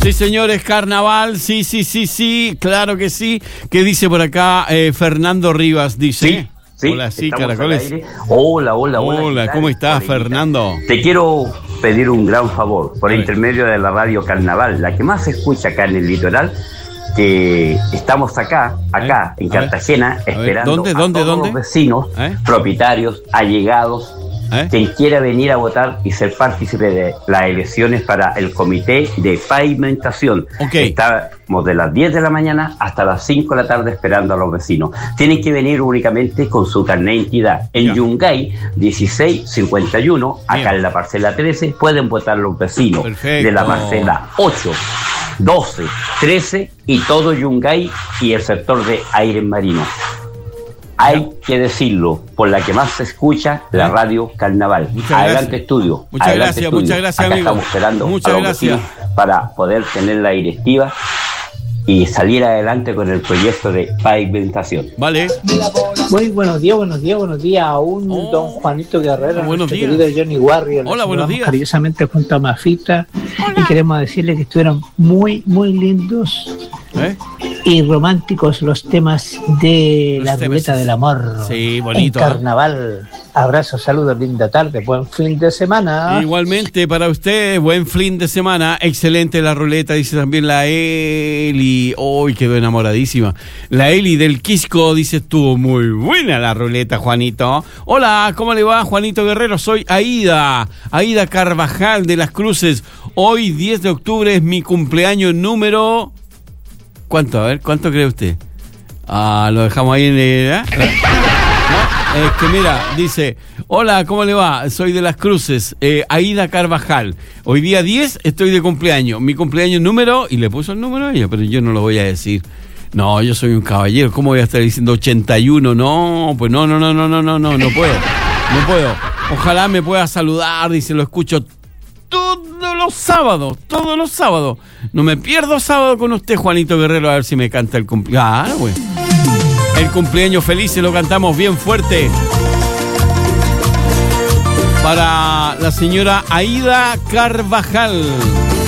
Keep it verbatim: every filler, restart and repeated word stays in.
Sí, señores, carnaval, sí, sí, sí, sí, claro que sí. ¿Qué dice por acá eh, Fernando Rivas? Dice. Sí, sí. Hola, sí, caracoles. Hola, hola, hola. Hola, ¿cómo estás, Fernando? Te quiero pedir un gran favor, por A ver. intermedio de la radio Carnaval, la que más se escucha acá en el litoral, que estamos acá, acá, ¿Eh? en A ver. Cartagena, A ver, esperando ¿dónde, a dónde, todos dónde? los vecinos, ¿Eh? propietarios, allegados, ¿Eh? quien quiera venir a votar y ser partícipe de las elecciones para el comité de pavimentación. Ok. Estamos de las diez de la mañana hasta las cinco de la tarde esperando a los vecinos. Tienen que venir únicamente con su carnet de identidad. En Ya. Yungay, dieciséis cincuenta y uno, acá Bien. en la parcela trece, pueden votar los vecinos. Perfecto. De la parcela ocho, doce, trece y todo Yungay y el sector de aire marino. Hay que decirlo, por la que más se escucha, la radio Carnaval. Muchas Adelante, gracias. estudio. Muchas Adelante, gracias, estudio. muchas gracias, Acá amigo. estamos esperando Muchas a los gracias. vecinos para poder tener la directiva y salir adelante con el proyecto de pavimentación. Vale. Muy buenos días, buenos días, buenos días a un Oh. don Juanito Guerrero, Buenos nuestro días. querido Johnny Warrior. Hola, buenos días. Cariñosamente junto a Mafita. Y queremos decirle que estuvieron muy, muy lindos ¿Eh? y románticos los temas de Los la temas. ruleta del amor. Sí, bonito, En ¿eh? carnaval. Abrazos, saludos, linda tarde, buen fin de semana. Igualmente para usted, buen fin de semana, excelente la ruleta, dice también la Eli, uy, quedó enamoradísima. La Eli del Quisco dice, estuvo muy buena la ruleta, Juanito. Hola, ¿cómo le va, Juanito Guerrero? Soy Aida, Aida Carvajal de Las Cruces. Hoy, diez de octubre, es mi cumpleaños número... ¿Cuánto? A ver, ¿cuánto cree usted? Ah, lo dejamos ahí en el... ¿eh? No, es que mira, dice, hola, ¿cómo le va? Soy de Las Cruces, eh, Aida Carvajal. Hoy día diez estoy de cumpleaños. Mi cumpleaños número, y le puso el número a ella, pero yo no lo voy a decir. No, yo soy un caballero, ¿cómo voy a estar diciendo ochenta y uno? No, pues no, no, no, no, no, no, no, no puedo, no puedo. Ojalá me pueda saludar, dice, lo escucho todos los sábados, todos los sábados. No me pierdo sábado con usted, Juanito Guerrero, a ver si me canta el cumpleaños. Ah, güey. El cumpleaños feliz se lo cantamos bien fuerte para la señora Aida Carvajal.